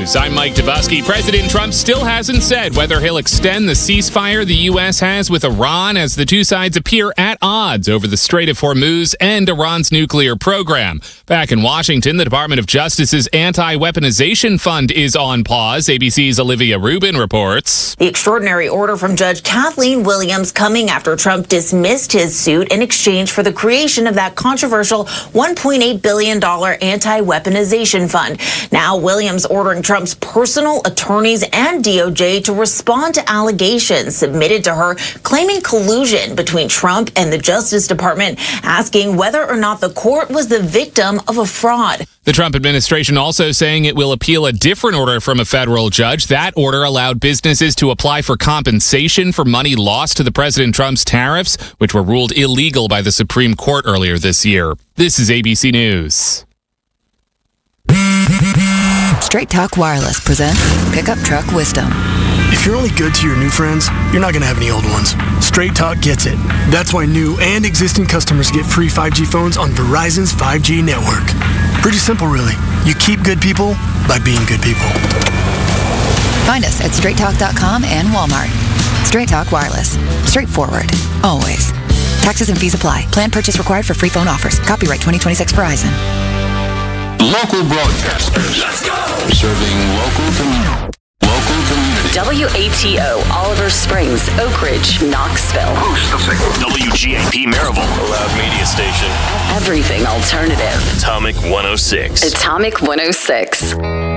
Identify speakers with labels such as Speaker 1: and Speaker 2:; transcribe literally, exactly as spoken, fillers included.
Speaker 1: News. I'm Mike Dubusky. President Trump still hasn't said whether he'll extend the ceasefire the U S has with Iran as the two sides appear at odds over the Strait of Hormuz and Iran's nuclear program. Back in Washington, the Department of Justice's anti-weaponization fund is on pause. A B C's Olivia Rubin reports.
Speaker 2: The extraordinary order from Judge Kathleen Williams coming after Trump dismissed his suit in exchange for the creation of that controversial one point eight billion dollars anti-weaponization fund. Now Williams ordering Trump's personal attorneys and D O J to respond to allegations submitted to her claiming collusion between Trump and the Justice Department, asking whether or not the court was the victim of a fraud.
Speaker 1: The Trump administration also saying it will appeal a different order from a federal judge. That order allowed businesses to apply for compensation for money lost to the President Trump's tariffs, which were ruled illegal by the Supreme Court earlier this year. This is A B C News.
Speaker 3: Straight Talk Wireless presents Pickup Truck Wisdom.
Speaker 4: If you're only good to your new friends, you're not going to have any old ones. Straight Talk gets it. That's why new and existing customers get free five G phones on Verizon's five G network. Pretty simple, really. You keep good people by being good people.
Speaker 3: Find us at straight talk dot com and Walmart. Straight Talk Wireless. Straightforward. Always. Taxes and fees apply. Plan purchase required for free phone offers. Copyright twenty twenty-six Verizon.
Speaker 5: Local broadcasters. Let's go! Serving local community. Local community.
Speaker 6: W A T O, Oliver Springs, Oak Ridge, Knoxville.
Speaker 7: W G A P Maryville, a loud media station.
Speaker 6: Everything alternative.
Speaker 7: Atomic one oh six.
Speaker 6: Atomic one oh six.